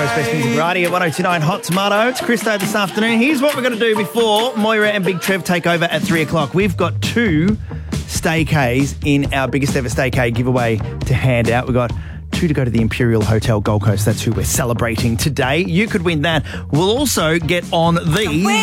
Coast Best Music Variety at 102.9 Hot Tomato. It's Christo this afternoon. Here's what we're going to do before Moira and Big Trev take over at 3 o'clock. We've got 2 staycays in our biggest ever staycay giveaway to hand out. We've got 2 to go to the Imperial Hotel Gold Coast. That's who we're celebrating today. You could win that. We'll also get on the...